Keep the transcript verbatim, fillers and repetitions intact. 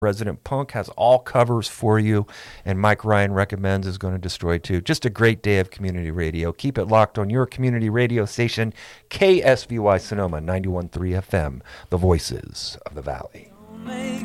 Resident Punk has all covers for you, and Mike Ryan Recommends is going to destroy too. Just a great day of community radio. Keep it locked on your community radio station, K S V Y Sonoma ninety-one point three F M, the voices of the valley.